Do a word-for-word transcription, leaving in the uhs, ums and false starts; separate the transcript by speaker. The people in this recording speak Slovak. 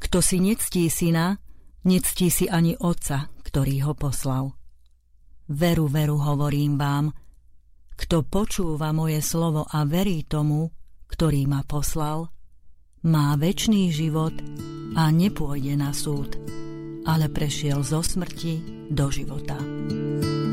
Speaker 1: Kto si nectí syna, nectí si ani otca, ktorý ho poslal. Veru, veru, hovorím vám, kto počúva moje slovo a verí tomu, ktorý ma poslal, má večný život a nepôjde na súd, ale prešiel zo smrti do života.